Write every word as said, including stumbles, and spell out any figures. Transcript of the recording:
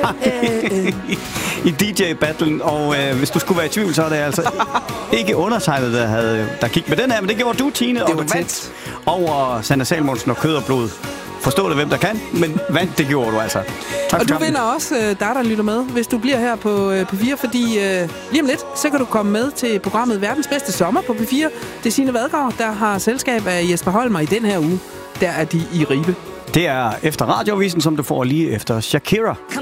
i D J-battlen. Og øh, hvis du skulle være i tvivl, så er det altså ikke undertegnet, der, havde, der gik med den her. Men det gjorde du, Tine, og du vandt over Sanne Salmonsen og Kød og Blod. Forstå det, hvem der kan, men vandt, det gjorde du altså. Tak og du vinder også, øh, der der lytter med, hvis du bliver her på øh, P fire, fordi øh, lige om lidt, så kan du komme med til programmet Verdens Bedste Sommer på P fire. Det er Signe Vadgaard, der har selskab af Jesper Holm, og i den her uge, der er de i Ribe. Det er efter radioavisen, som du får lige efter Shakira.